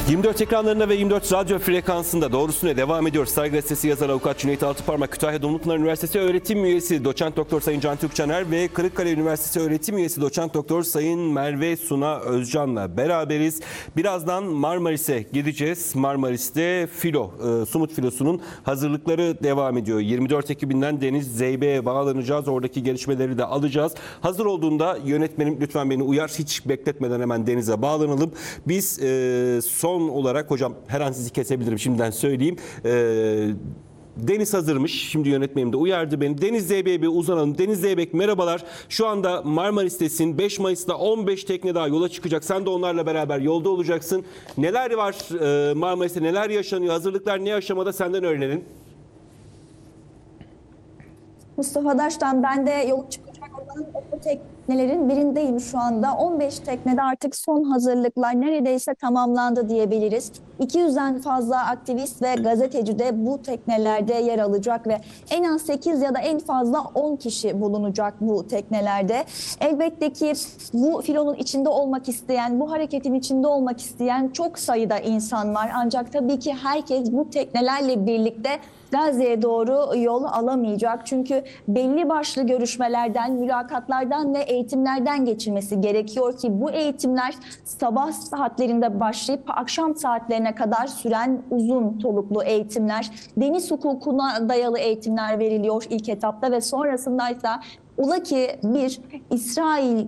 24 ekranlarında ve 24 radyo frekansında doğrusuna devam ediyor. Star Gazetesi yazarı avukat Cüneyt Altıparmak, Kütahya Dumlupınar Üniversitesi öğretim üyesi doçent doktor Sayın Can Türkçener ve Kırıkkale Üniversitesi öğretim üyesi doçent doktor Sayın Merve Suna Özcan'la beraberiz. Birazdan Marmaris'e gideceğiz. Marmaris'te Sumut filosunun hazırlıkları devam ediyor. 24 ekibinden Deniz Zeybe'ye bağlanacağız. Oradaki gelişmeleri de alacağız. Hazır olduğunda yönetmenim lütfen beni uyar. Hiç bekletmeden hemen Deniz'e bağlanalım. Biz son olarak hocam her an sizi kesebilirim, şimdiden söyleyeyim. Deniz hazırmış. Şimdi yönetmenim de uyardı beni. Deniz Zeybe'ye bir uzanalım. Deniz Zeybek merhabalar. Şu anda Marmaris'tesin. 5 Mayıs'ta 15 tekne daha yola çıkacak. Sen de onlarla beraber yolda olacaksın. Neler var Marmaris'te, neler yaşanıyor? Hazırlıklar ne aşamada, senden öğrenelim. Mustafa Daş'tan ben de yola çıkacak olan o teknelerin birindeyim şu anda. 15 teknede artık son hazırlıklar neredeyse tamamlandı diyebiliriz. 200'den fazla aktivist ve gazeteci de bu teknelerde yer alacak ve en az 8 ya da en fazla 10 kişi bulunacak bu teknelerde. Elbette ki bu filonun içinde olmak isteyen, bu hareketin içinde olmak isteyen çok sayıda insan var. Ancak tabii ki herkes bu teknelerle birlikte Gazze'ye doğru yol alamayacak. Çünkü belli başlı görüşmelerden, mülakatlardan ve eğitimlerden geçilmesi gerekiyor ki bu eğitimler sabah saatlerinde başlayıp akşam saatlerine kadar süren uzun soluklu eğitimler. Deniz hukukuna dayalı eğitimler veriliyor ilk etapta ve sonrasında ise ola ki bir İsrail